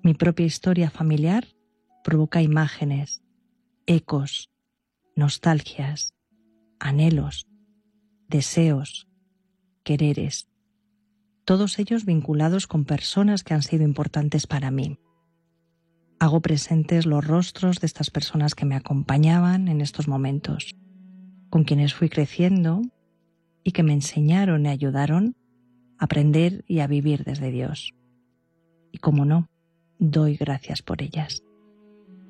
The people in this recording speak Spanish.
Mi propia historia familiar provoca imágenes, ecos, nostalgias, anhelos, deseos, quereres, todos ellos vinculados con personas que han sido importantes para mí. Hago presentes los rostros de estas personas que me acompañaban en estos momentos, con quienes fui creciendo y que me enseñaron y ayudaron a aprender y a vivir desde Dios. Y como no, doy gracias por ellas.